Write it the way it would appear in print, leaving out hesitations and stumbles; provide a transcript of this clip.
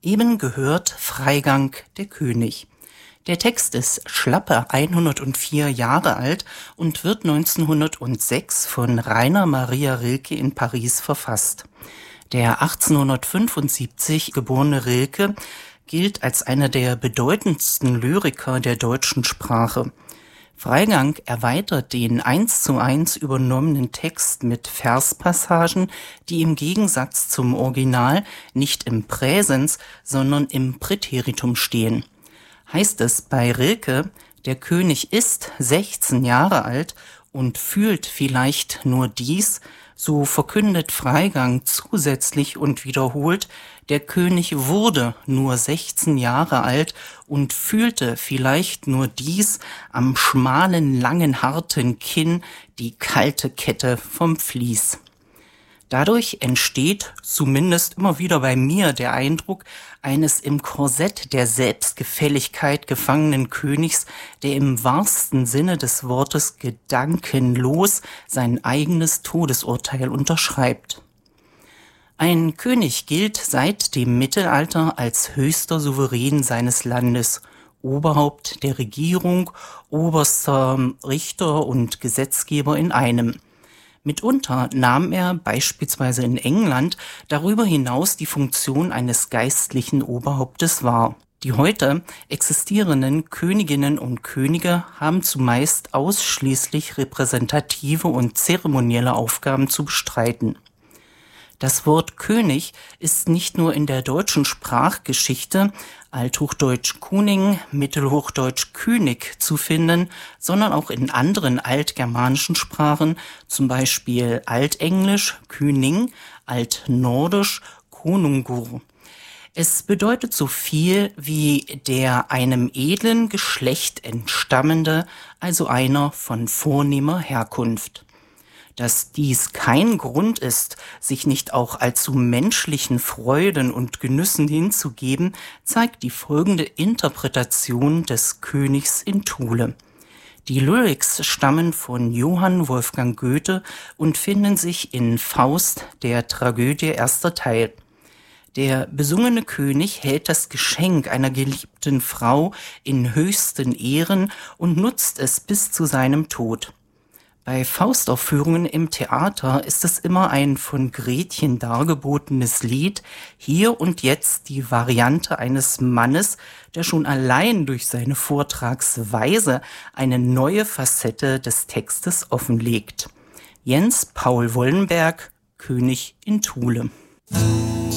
Eben gehört Freigang der König. Der Text ist schlappe 104 Jahre alt und wird 1906 von Rainer Maria Rilke in Paris verfasst. Der 1875 geborene Rilke gilt als einer der bedeutendsten Lyriker der deutschen Sprache. Freigang erweitert den 1:1 übernommenen Text mit Verspassagen, die im Gegensatz zum Original nicht im Präsens, sondern im Präteritum stehen. Heißt es bei Rilke, der König ist 16 Jahre alt und fühlt vielleicht nur dies, so verkündet Freigang zusätzlich und wiederholt, der König wurde nur 16 Jahre alt und fühlte vielleicht nur dies am schmalen, langen, harten Kinn, die kalte Kette vom Vlies. Dadurch entsteht, zumindest immer wieder bei mir, der Eindruck eines im Korsett der Selbstgefälligkeit gefangenen Königs, der im wahrsten Sinne des Wortes gedankenlos sein eigenes Todesurteil unterschreibt. Ein König gilt seit dem Mittelalter als höchster Souverän seines Landes, Oberhaupt der Regierung, oberster Richter und Gesetzgeber in einem. Mitunter nahm er beispielsweise in England darüber hinaus die Funktion eines geistlichen Oberhauptes wahr. Die heute existierenden Königinnen und Könige haben zumeist ausschließlich repräsentative und zeremonielle Aufgaben zu bestreiten. Das Wort König ist nicht nur in der deutschen Sprachgeschichte, althochdeutsch Kuning, mittelhochdeutsch König, zu finden, sondern auch in anderen altgermanischen Sprachen, zum Beispiel altenglisch König, altnordisch Konungur. Es bedeutet so viel wie der einem edlen Geschlecht entstammende, also einer von vornehmer Herkunft. Dass dies kein Grund ist, sich nicht auch allzu menschlichen Freuden und Genüssen hinzugeben, zeigt die folgende Interpretation des Königs in Thule. Die Lyrics stammen von Johann Wolfgang Goethe und finden sich in Faust, der Tragödie, erster Teil. Der besungene König hält das Geschenk einer geliebten Frau in höchsten Ehren und nutzt es bis zu seinem Tod. Bei Faustaufführungen im Theater ist es immer ein von Gretchen dargebotenes Lied, hier und jetzt die Variante eines Mannes, der schon allein durch seine Vortragsweise eine neue Facette des Textes offenlegt. Jens Paul Wollenberg, König in Thule.